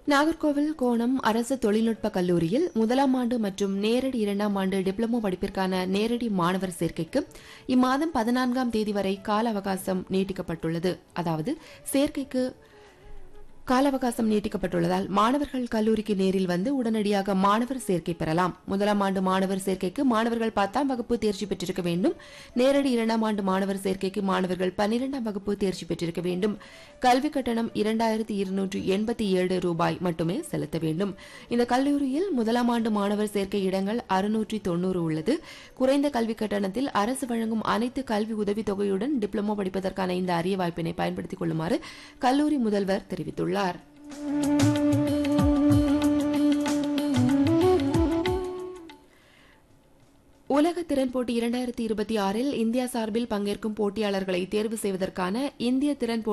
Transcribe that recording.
நாகர்கோவில் கோணம் அரசு தொழில்நுட்ப கல்லூரியில் முதலாம் ஆண்டு மற்றும் நேரடி இரண்டாம் ஆண்டு டிப்ளமோ படிப்பிற்கான நேரடி மாணவர் சேர்க்கைக்கு இம்மாதம் 14ஆம் தேதி வரை கால அவகாசம் நீட்டிக்கப்பட்டுள்ளது. அதாவது சேர்க்கைக்கு கால அவகாசம் நீட்டிக்கப்பட்டுள்ளதால் மாணவர்கள் கல்லூரிக்கு நேரில் வந்து உடனடியாக மாணவர் சேர்க்கை பெறலாம். முதலாம் ஆண்டு மாணவர் சேர்க்கைக்கு மாணவர்கள் 10ஆம் வகுப்பு தேர்ச்சி பெற்றிருக்க வேண்டும். நேரடி இரண்டாம் ஆண்டு மாணவர் சேர்க்கைக்கு மாணவர்கள் 12ஆம் வகுப்பு தேர்ச்சி பெற்றிருக்க வேண்டும். கல்வி கட்டணம் 2287 ரூபாய் மட்டுமே செலுத்த வேண்டும். இந்த கல்லூரியில் முதலாம் ஆண்டு மாணவர் சேர்க்கை இடங்கள் 690 உள்ளது. குறைந்த கல்வி கட்டணத்தில் அரசு வழங்கும் அனைத்து கல்வி உதவித்தொகையுடன் டிப்ளமோ படிப்பதற்கான இந்த அரிய வாய்ப்பினை பயன்படுத்திக் கொள்ளுமாறு கல்லூரி முதல்வர் தெரிவித்துள்ளார். உலக திறன் போட்டி 2026 இந்தியா சார்பில் பங்கேற்கும் போட்டியாளர்களை தேர்வு செய்வதற்கான இந்திய திறன்